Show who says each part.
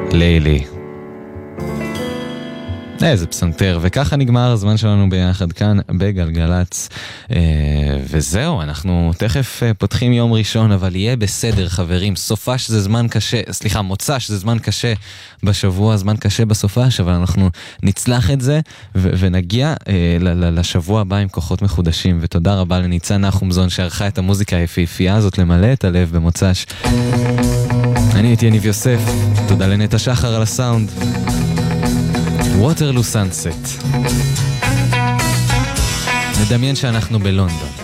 Speaker 1: לילי. איזה פסנתר, וככה נגמר הזמן שלנו ביחד כאן בגלגלץ. וזהו, אנחנו תכף פותחים יום ראשון, אבל יהיה בסדר חברים, סופש זה זמן קשה, סליחה, מוצ"ש זה זמן קשה בשבוע, זמן קשה בסופש, אבל אנחנו נצלח את זה ונגיע לשבוע הבא עם כוחות מחודשים. ותודה רבה לניצן נחומזון שערכה את המוזיקה היפהפייה הזאת למלא את הלב במוצ"ש. אני הייתי יניב יוסף, תודה לנטע שחר על הסאונד. ווטרלו סאנסט. נדמיין שאנחנו בלונדון.